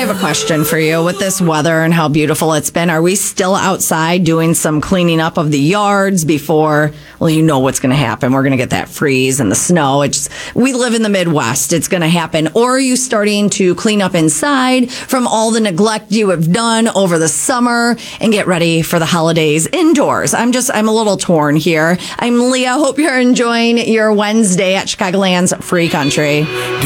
have a question for you. With this weather and how beautiful it's been, are we still outside doing some cleaning up of the yards before, well, you know what's going to happen. We're going to get that freeze and the snow. We live in the Midwest. It's going to happen. Or are you starting to clean up inside from all the neglect you have done over the summer and get ready for the holidays indoors? I'm a little torn here. I'm Leah. Hope you're enjoying your Wednesday at Chicagoland's Free Country.